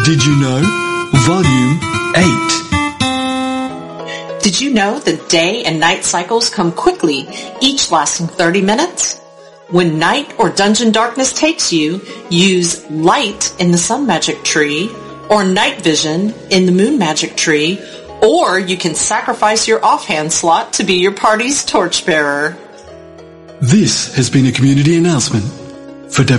Did you know? Volume 8. Did you know that day and night cycles come quickly, each lasting 30 minutes? When night or dungeon darkness takes you, use light in the sun magic tree, or night vision in the moon magic tree, or you can sacrifice your offhand slot to be your party's torchbearer. This has been a community announcement.